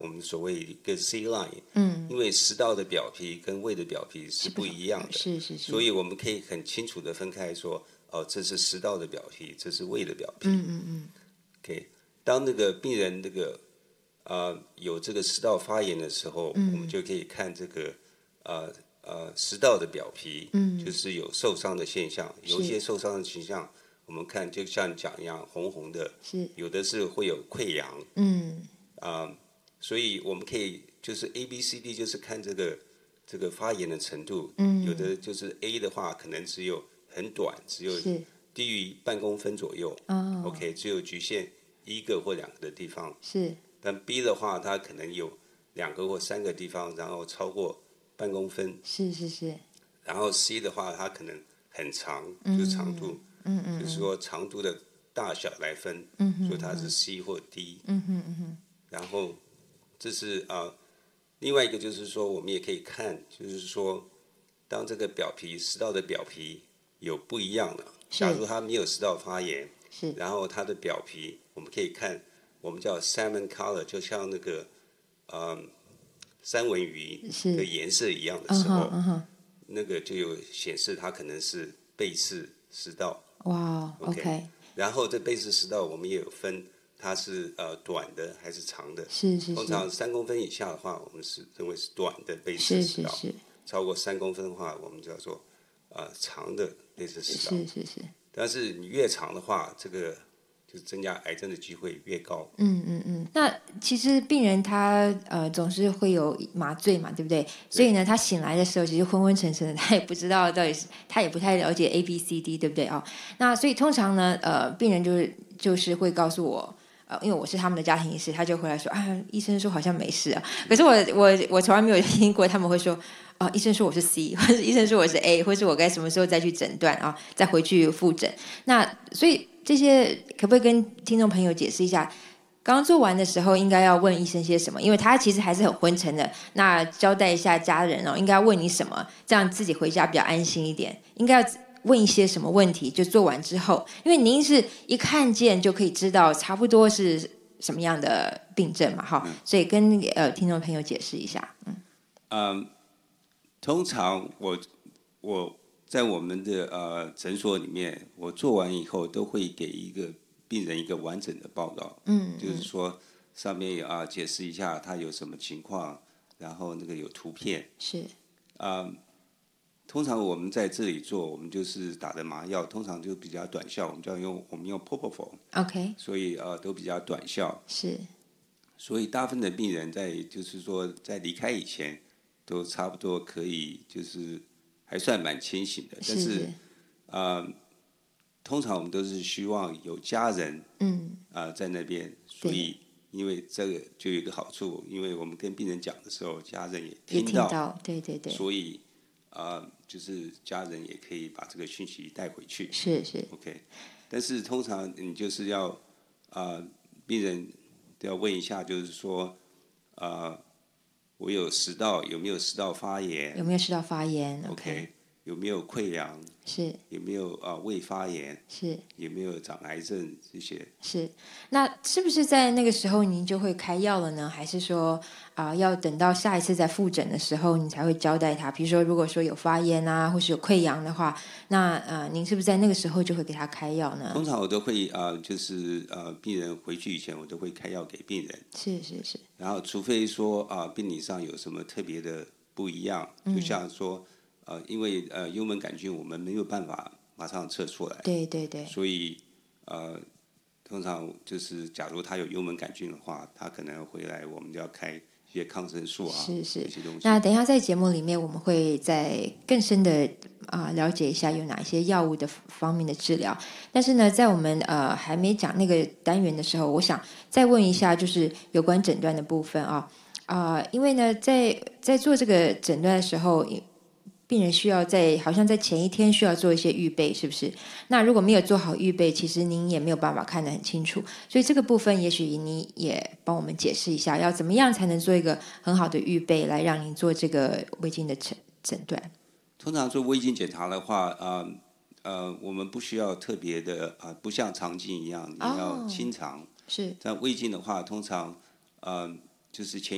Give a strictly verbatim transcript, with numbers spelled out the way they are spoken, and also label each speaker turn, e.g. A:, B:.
A: 我们所谓一个 C line，
B: 嗯，
A: 因为食道的表皮跟胃的表皮是不一样的，
B: 是是是，
A: 所以我们可以很清楚的分开说，哦，这是食道的表皮，这是胃的表皮。
B: 嗯嗯嗯。
A: OK， 当那个病人那个呃有这个食道发炎的时候，
B: 嗯、
A: 我们就可以看这个呃呃食道的表皮，
B: 嗯，
A: 就是有受伤的现象，有一些受伤的现象。我们看就像你讲一样，红红的，
B: 是
A: 有的是会有溃疡，
B: 嗯
A: 啊、呃，所以我们可以就是 A B C D 就是看这个这个发炎的程度，
B: 嗯，
A: 有的就是 A 的话可能只有很短，只有低于半公分左右，
B: 哦
A: ，OK， 只有局限一个或两个的地方，
B: 是，
A: 但 B 的话它可能有两个或三个地方，然后超过半公分，
B: 是是是，
A: 然后 C 的话它可能很长，就是长度。
B: 嗯嗯嗯，
A: 就是说长度的大小来分，
B: 嗯哼，
A: 说它是 C 或 D，
B: 嗯哼嗯哼，
A: 然后这是啊、呃，另外一个就是说我们也可以看，就是说当这个表皮食道的表皮有不一样的，假如它没有食道发炎，
B: 是，
A: 然后它的表皮我们可以看，我们叫 salmon color， 就像那个呃三文鱼的颜色一样的时候，
B: 嗯哼
A: 那个就有显示它可能是贝氏食道。
B: 哇
A: ，OK，,
B: okay
A: 然后这贝氏食道我们也有分，它是呃短的还是长的？
B: 是是是。
A: 通常三公分以下的话，我们是认为是短的贝氏食道；
B: 是是是。
A: 超过三公分的话，我们叫做呃长的贝氏食
B: 是
A: 道。
B: 是是。
A: 但是你越长的话，这个就增加癌症的机会越高。
B: 嗯嗯嗯。那其实病人他呃总是会有麻醉嘛，对不对？所以呢，他醒来的时候其实昏昏沉沉的，他也不知道到底是，他也不太了解 A B C D， 对不对啊、哦？那所以通常呢，呃，病人就是就是会告诉我。呃，因为我是他们的家庭医师，他就回来说啊，医生说好像没事啊。可是我我我从来没有听过他们会说啊，医生说我是 C， 或者医生说我是 A， 或是我该什么时候再去诊断啊，再回去复诊。那所以这些可不可以跟听众朋友解释一下？刚做完的时候应该要问医生些什么？因为他其实还是很昏沉的。那交代一下家人哦，应该问你什么，这样自己回家比较安心一点。应该要问一些什么问题？就做完之后，因为您是一看见就可以知道差不多是什么样的病症嘛，哈、嗯，所以跟呃听众朋友解释一下。嗯，
A: 嗯，通常我我在我们的呃诊所里面，我做完以后都会给一个病人一个完整的报告，
B: 嗯，
A: 就是说上面有啊解释一下他有什么情况，然后那个有图片，
B: 是，
A: 啊、嗯，通常我们在这里做，我们就是打的麻药，通常就比较短效，我们就要用我们用 propofol，OK， 所以呃都比较短效，
B: 是，
A: 所以大部分的病人在就是说在离开以前，都差不多可以就是还算蛮清醒的，但是啊。呃通常我们都是希望有家人，嗯，啊、呃，在那边，所以因为这个就有一个好处，因为我们跟病人讲的时候，家人也听到，
B: 也听到对对对，
A: 所以啊、呃，就是家人也可以把这个讯息带回去，
B: 是是
A: ，OK。但是通常你就是要啊、呃，病人都要问一下，就是说啊、呃，我有食道有没有食道发炎？
B: 有没有食道发炎
A: ？OK，, okay 有没有溃疡？
B: 是
A: 有没有啊、呃、胃发炎？
B: 是
A: 有没有长癌症这些？
B: 是，那是不是在那个时候您就会开药了呢？还是说啊、呃、要等到下一次再复诊的时候你才会交代他？比如说如果说有发炎啊，或是有溃疡的话，那呃您是不是在那个时候就会给他开药呢？
A: 通常我都会啊、呃，就是呃病人回去以前我都会开药给病人。
B: 是是是。
A: 然后除非说啊、呃、病理上有什么特别的不一样，就像说。嗯呃，因为呃幽门杆菌我们没有办法马上测出来，
B: 对对对，
A: 所以呃通常就是假如他有幽门杆菌的话，他可能回来我们就要开一些抗生素啊，
B: 是是
A: 这些东西。
B: 那等一下在节目里面我们会再更深的啊、呃、了解一下有哪一些药物的方面的治疗。但是呢，在我们呃还没讲那个单元的时候，我想再问一下，就是有关诊断的部分啊啊、呃，因为呢在在做这个诊断的时候。病人需要在好像在前一天需要做一些预备，是不是？那如果没有做好预备，其实您也没有办法看得很清楚。所以这个部分，也许你也帮我们解释一下，要怎么样才能做一个很好的预备，来让您做这个胃镜的诊诊断。
A: 通常做胃镜检查的话，呃呃，我们不需要特别的啊、呃，不像肠镜一样，你要清肠。
B: 哦、是。
A: 但胃镜的话，通常呃就是前